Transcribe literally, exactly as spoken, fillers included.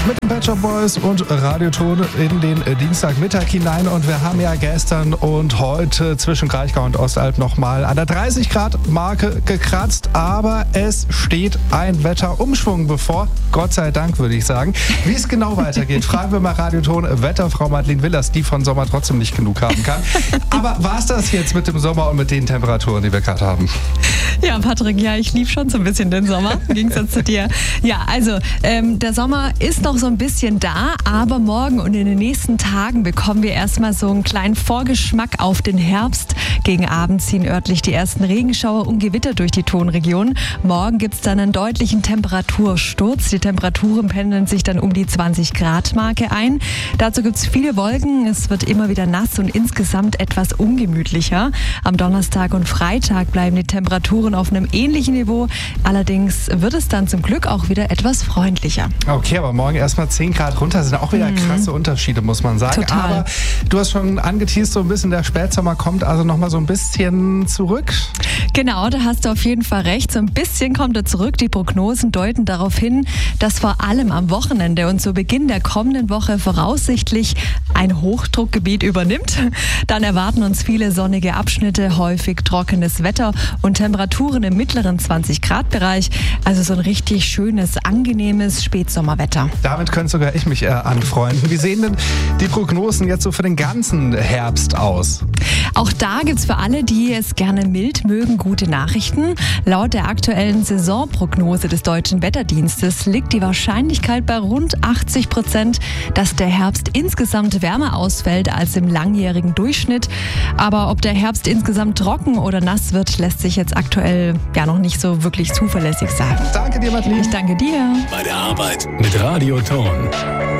mit den Pet Shop Boys und Radioton in den Dienstagmittag hinein. Und wir haben ja gestern und heute zwischen Kraichgau und Ostalb nochmal an der dreißig Grad Marke gekratzt. Aber es steht ein Wetterumschwung bevor. Gott sei Dank, würde ich sagen. Wie es genau weitergeht, fragen wir mal Radioton Wetterfrau Madeleine Willers, die von Sommer trotzdem nicht genug haben kann. Aber war es das jetzt mit dem Sommer und mit den Temperaturen, die wir gerade haben? Ja, Patrick, ja, ich liebe schon so ein bisschen den Sommer, im Gegensatz zu dir. Ja, also ähm, der Sommer ist noch so ein bisschen da, aber morgen und in den nächsten Tagen bekommen wir erstmal so einen kleinen Vorgeschmack auf den Herbst. Gegen Abend ziehen örtlich die ersten Regenschauer und Gewitter durch die Tonregion. Morgen gibt es dann einen deutlichen Temperatursturz. Die Temperaturen pendeln sich dann um die zwanzig Grad Marke ein. Dazu gibt es viele Wolken. Es wird immer wieder nass und insgesamt etwas ungemütlicher. Am Donnerstag und Freitag bleiben die Temperaturen auf einem ähnlichen Niveau. Allerdings wird es dann zum Glück auch wieder etwas freundlicher. Okay, aber morgen erstmal zehn Grad runter, sind auch wieder krasse mhm. Unterschiede, muss man sagen. Total. Aber du hast schon angeteast, so ein bisschen der Spätsommer kommt also nochmal so ein bisschen zurück. Genau, da hast du auf jeden Fall recht. So ein bisschen kommt er zurück. Die Prognosen deuten darauf hin, dass vor allem am Wochenende und zu Beginn der kommenden Woche voraussichtlich ein Hochdruckgebiet übernimmt. Dann erwarten uns viele sonnige Abschnitte, häufig trockenes Wetter und Temperaturen im mittleren zwanzig Grad Bereich. Also so ein richtig schönes, angenehmes Spätsommerwetter. Damit könnte sogar ich mich äh, anfreunden. Wie sehen denn die Prognosen jetzt so für den ganzen Herbst aus? Auch da gibt es für alle, die es gerne mild mögen, gute Nachrichten. Laut der aktuellen Saisonprognose des Deutschen Wetterdienstes liegt die Wahrscheinlichkeit bei rund achtzig Prozent, dass der Herbst insgesamt wärmer ausfällt als im langjährigen Durchschnitt. Aber ob der Herbst insgesamt trocken oder nass wird, lässt sich jetzt aktuell ja noch nicht so wirklich zuverlässig sagen. Danke dir, Madeleine. Ich danke dir. Bei der Arbeit mit Radioton.